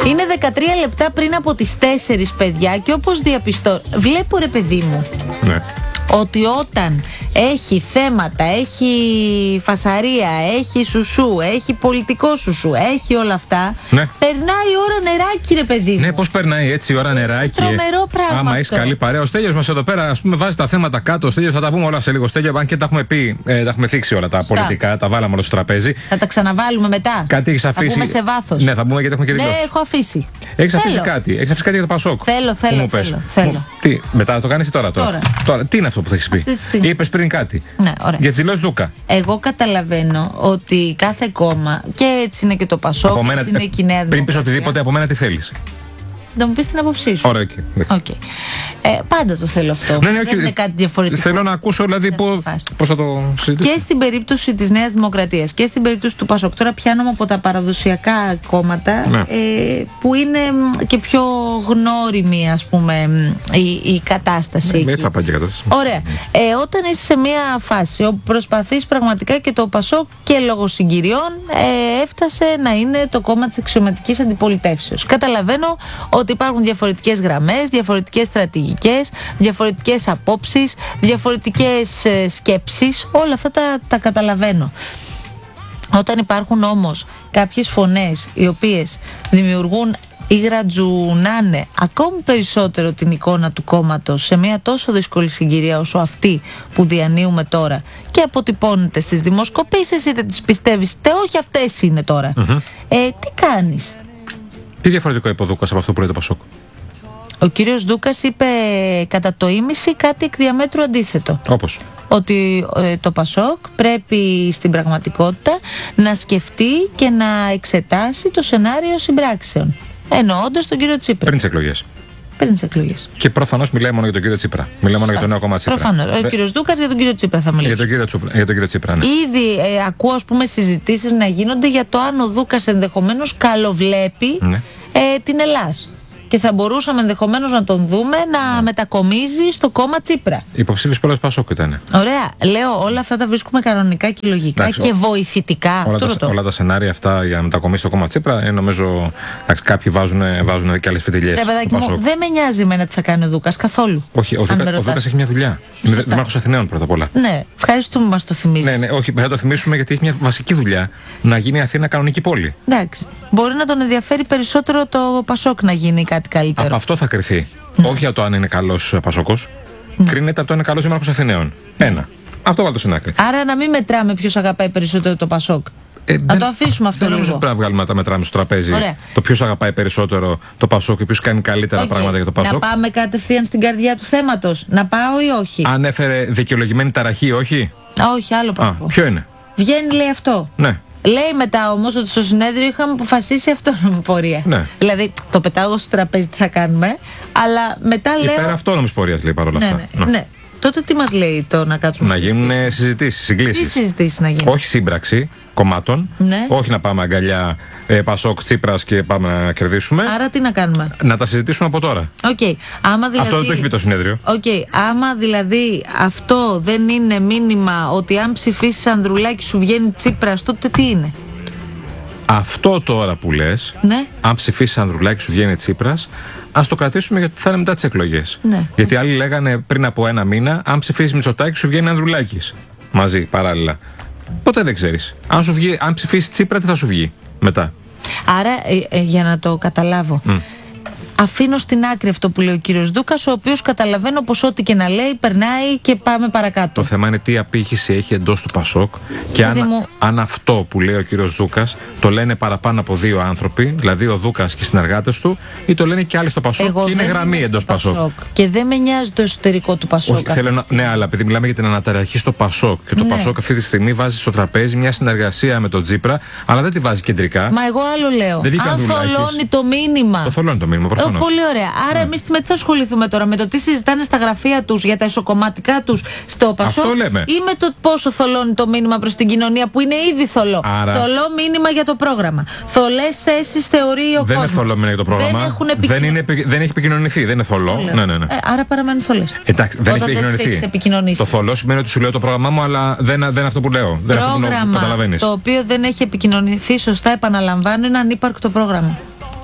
Είναι 13 λεπτά πριν από τις 4, παιδιά, και όπως διαπιστώ, βλέπω, ρε παιδί μου, Ναι. ότι όταν έχει θέματα, έχει φασαρία, έχει σουσού, έχει πολιτικό σουσού, έχει όλα αυτά, Ναι. περνάει η ώρα νεράκι, ρε παιδί μου. Ναι, πώς περνάει έτσι η ώρα νεράκι. Τρομερό πράγμα. Άμα έχει αυτό. καλή παρέα. Ο Στέλιος μας εδώ πέρα, ας πούμε, βάζει τα θέματα κάτω. Ο Στέλιος, θα τα πούμε όλα σε λίγο. Στέλιο, αν και τα έχουμε πει, τα έχουμε θίξει όλα τα πολιτικά, τα βάλαμε όλα στο τραπέζι. Θα τα ξαναβάλουμε μετά. Κάτι έχεις αφήσει. Θα πούμε σε βάθος. Ναι, θα πούμε γιατί έχουμε και δηλώσει. Ναι, έχω αφήσει. Έχεις αφήσει Θέλω. κάτι. Έχεις αφήσει κάτι για το Πασόκ. Θέλω. Τι, μετά θα το κάνεις ή τώρα. Τι είναι αυτό που θα έχεις πει. Αυτή τη στιγμή. Είπες πριν κάτι. Ναι, ωραία. Για τις δηλώσεις Λούκα. Εγώ καταλαβαίνω ότι κάθε κόμμα, και έτσι είναι και το Πασόκ, Από μένα, έτσι είναι και η Νέα πριν πεις Δημοκρατία. οτιδήποτε, από μένα τι θέλεις. Θα μου πεις την άποψή σου. Ωραία, εκεί. Okay. Πάντα το θέλω αυτό. Ναι, Δεν είναι κάτι διαφορετικό. Θέλω να ακούσω δηλαδή πώς θα το συζητήσω. Και στην περίπτωση της Νέας Δημοκρατίας και στην περίπτωση του Πασόκ. Τώρα πιάνομαι από τα παραδοσιακά κόμματα, Ναι. που είναι και πιο γνώριμη, ας πούμε, η κατάσταση. Ναι, εκεί. έτσι θα πάει και η κατάσταση. Ωραία. Όταν είσαι σε μια φάση όπου προσπαθείς πραγματικά, και το Πασόκ και λόγω συγκυριών έφτασε να είναι το κόμμα της αξιωματικής αντιπολιτεύσεως. Καταλαβαίνω ότι υπάρχουν διαφορετικές γραμμές, διαφορετικές στρατηγικές, διαφορετικές απόψεις, διαφορετικές σκέψεις. Όλα αυτά τα καταλαβαίνω. Όταν υπάρχουν όμως κάποιες φωνές οι οποίες δημιουργούν ή γρατζουνάνε ακόμη περισσότερο την εικόνα του κόμματος σε μια τόσο δύσκολη συγκυρία όσο αυτή που διανύουμε τώρα, και αποτυπώνεται στις δημοσκοπήσεις, είτε τις πιστεύεις είτε όχι, αυτές είναι τώρα. Τι κάνεις? Τι διαφορετικό είπε ο Δούκας από αυτό που λέει το Πασόκ? Ο κύριος Δούκας είπε κατά το ίμιση κάτι εκ διαμέτρου αντίθετο. Όπως? Ότι το Πασόκ πρέπει στην πραγματικότητα να σκεφτεί και να εξετάσει το σενάριο συμπράξεων. Εννοώντας τον κύριο Τσίπρα. Πριν τις εκλογές. Πριν τις εκλογές. Και προφανώς μιλάει μόνο για τον κύριο Τσίπρα. Μιλάει μόνο για το νέο κόμμα Τσίπρα. Προφανώς. Ο κύριος Δούκας για τον κύριο Τσίπρα θα μιλήσει. Για τον κύριο Τσίπρα, ναι. Ήδη ακούω, ας πούμε, συζητήσεις να γίνονται για το αν ο Δούκας ενδεχομένως καλοβλέπει την Ελλάς. Και θα μπορούσαμε ενδεχομένως να τον δούμε να μετακομίζει στο κόμμα Τσίπρα. Υποψήφιος πρόεδρος Πασόκ ήταν. Ωραία. Λέω, όλα αυτά τα βρίσκουμε κανονικά και λογικά. Εντάξει, και βοηθητικά. Όλα τα σενάρια αυτά για να μετακομίσει στο κόμμα Τσίπρα, νομίζω κάποιοι βάζουν και άλλες φιτιλιές. Ρε παιδάκι μου, δεν με νοιάζει εμένα τι θα κάνει ο Δούκας καθόλου. Όχι, ο Δούκας έχει μια δουλειά. Είναι Δήμαρχος Αθηναίων πρώτα απ' όλα. Ναι, ευχαριστούμε που μας το θυμίζεις. Ναι, όχι, θα το θυμίσουμε γιατί έχει μια βασική δουλειά. Να γίνει η Αθήνα κανονική πόλη. Εντάξει. Μπορεί να τον ενδιαφέρει περισσότερο το Πασόκ να γίνει κάτι καλύτερο. Από αυτό θα κρυθεί. Όχι για το αν είναι καλός Πασόκος. Κρίνεται από το αν είναι καλός Δήμαρχος Αθηναίων. Ένα. Αυτό βάλτε στην άκρη. Άρα να μην μετράμε ποιος αγαπάει περισσότερο το Πασόκ. Να το αφήσουμε αυτό δεν λίγο. νομίζω ότι πρέπει να βγάλουμε τα μετράμε στο τραπέζι. Ωραία. Το ποιος αγαπάει περισσότερο το Πασόκ και ποιος κάνει καλύτερα πράγματα για το Πασόκ. Να πάμε κατευθείαν στην καρδιά του θέματος. Να πάω ή όχι? Αν έφερε δικαιολογημένη ταραχή, όχι. Όχι, άλλο πράγμα. Ποιο είναι? Βγαίνει, λέει αυτό. Ναι. Λέει μετά όμως ότι στο συνέδριο είχαμε αποφασίσει αυτόνομη πορεία. Ναι. Δηλαδή, το πετάω στο τραπέζι τι θα κάνουμε, αλλά μετά λέω. Υπέρ αυτόνομης πορείας, λέει παρόλα αυτά. Ναι. Τότε τι μας λέει το να κάτσουμε να γίνουν συζητήσεις, συγκλήσεις. Τι συζητήσεις να γίνουν? Όχι σύμπραξη κομμάτων. Ναι. Όχι να πάμε αγκαλιά Πασόκ Τσίπρας και πάμε να κερδίσουμε. Άρα τι να κάνουμε? Να τα συζητήσουμε από τώρα. Okay. Δηλαδή... Αυτό δεν το έχει πει το συνέδριο. Άμα δηλαδή αυτό δεν είναι μήνυμα ότι αν ψηφίσεις Ανδρουλάκη σου βγαίνει Τσίπρας, τότε τι είναι? Αυτό τώρα που λες, ναι. Αν ψηφίσεις Ανδρουλάκη σου βγαίνει Τσίπρας, ας το κρατήσουμε γιατί θα είναι μετά τις εκλογές. Ναι. Γιατί άλλοι λέγανε πριν από ένα μήνα, αν ψηφίσεις Μητσοτάκη σου βγαίνει Ανδρουλάκης. Μαζί, παράλληλα. Ποτέ δεν ξέρεις. Αν ψηφίσεις Τσίπρα, τι θα σου βγει μετά. Άρα, για να το καταλάβω, αφήνω στην άκρη αυτό που λέει ο κύριος Δούκας, ο οποίος καταλαβαίνω πως ό,τι και να λέει περνάει και πάμε παρακάτω. Το θέμα είναι τι απήχηση έχει εντός του Πασόκ και αν αυτό που λέει ο κύριος Δούκας το λένε παραπάνω από δύο άνθρωποι, δηλαδή ο Δούκας και οι συνεργάτες του, ή το λένε και άλλοι στο Πασόκ και είναι γραμμή εντός Πασόκ. Και δεν με νοιάζει το εσωτερικό του Πασόκ. Ναι, αλλά επειδή μιλάμε για την αναταραχή στο Πασόκ και το Πασόκ αυτή τη στιγμή βάζει στο τραπέζι μια συνεργασία με τον Τσίπρα, αλλά δεν τη βάζει κεντρικά. Μα εγώ άλλο λέω. Αν θολώνει το μήνυμα. Το θολώνει το μήνυμα, προφανώς. Πολύ ωραία. Άρα εμείς με τι θα ασχοληθούμε τώρα? Με το τι συζητάνε στα γραφεία τους για τα ισοκομματικά τους στο Πασόκ, ή με το πόσο θολώνει το μήνυμα προς την κοινωνία που είναι ήδη θολό? Θολό μήνυμα για το πρόγραμμα. Θολές θέσεις θεωρεί ο κόσμος. Δεν είναι θολό μήνυμα για το πρόγραμμα. Δεν έχει επικοινωνηθεί. Δεν είναι θολό. Ναι. Άρα παραμένουν θολές. Εντάξει, δεν έχει επικοινωνηθεί. Το θολό σημαίνει ότι σου λέω το πρόγραμμά μου, αλλά δεν είναι αυτό που λέω. Δεν είναι αυτό που καταλαβαίνεις. Το οποίο δεν έχει επικοινωνηθεί σωστά, επαναλαμβάνω, είναι ανύπαρκτο πρόγραμμα.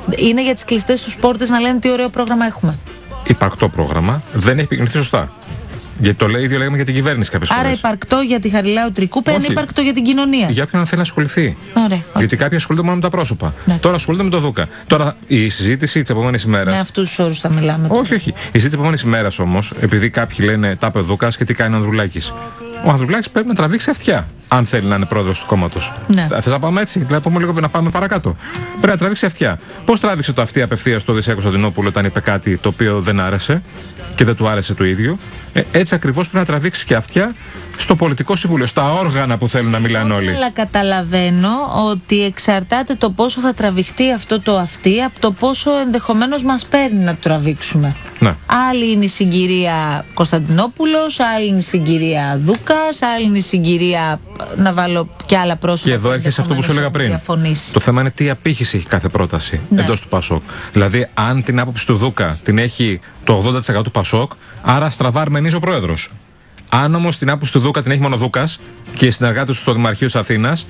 Είναι για τις κλειστές τους πόρτες να λένε τι ωραίο πρόγραμμα έχουμε. Υπαρκτό πρόγραμμα, δεν έχει επικοινωνηθεί σωστά. Γιατί το ίδιο λέγαμε για την κυβέρνηση κάποιες φορές. Άρα υπαρκτό για τη Χαριλάου Τρικούπη, είναι υπαρκτό για την κοινωνία. Για όποιον θέλει να ασχοληθεί. Ωραία. Γιατί κάποιοι ασχολούνται μόνο με τα πρόσωπα. Ναι. Τώρα ασχολούνται με το Δούκα. Τώρα η συζήτηση τη επόμενη ημέρα. Με αυτούς τους όρους θα μιλάμε. Όχι. Η συζήτηση τη επόμενη ημέρα όμως, επειδή κάποιοι λένε τα είπε ο Δούκας και τι κάνει ο Ανδρουλάκης. Ο Ανδρουλάκης πρέπει να τραβήξει αυτιά, αν θέλει να είναι πρόεδρος του κόμματος. Ναι. Θες να πάμε έτσι, δηλαδή πούμε λίγο να πάμε παρακάτω. Πρέπει να τραβήξει αυτιά. Πώς τράβηξε το αυτί απευθείας στο Οδυσσέα Κωνσταντινόπουλο όταν είπε κάτι το οποίο δεν άρεσε και δεν του άρεσε το ίδιο. Έτσι ακριβώς πρέπει να τραβήξει και αυτιά στο πολιτικό συμβούλιο, στα όργανα που θέλουν να μιλάνε όλοι. Αλλά καταλαβαίνω ότι εξαρτάται το πόσο θα τραβηχτεί αυτό το αυτί από το πόσο ενδεχομένως μας παίρνει να το τραβήξουμε. Ναι. Άλλη είναι η συγκυρία Κωνσταντινόπουλος, άλλη είναι η συγκυρία Δούκας, άλλη είναι η συγκυρία, να βάλω και άλλα πρόσωπα. Και εδώ έχεις αυτό που σου έλεγα πριν. Το θέμα είναι τι απήχηση έχει κάθε πρόταση εντός του ΠΑΣΟΚ. Δηλαδή, αν την άποψη του Δούκα την έχει το 80% του ΠΑΣΟΚ, άρα στραβά αρμενίζει ο πρόεδρος. Αν όμως την άποψη του Δούκα την έχει μόνο ο Δούκας και οι συνεργάτες του στο Δημαρχείο της Αθήνας,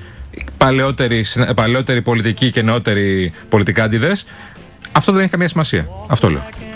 παλαιότεροι πολιτικοί και νεότεροι πολιτικάντιδες, αυτό δεν έχει καμία σημασία. Αυτό λέω.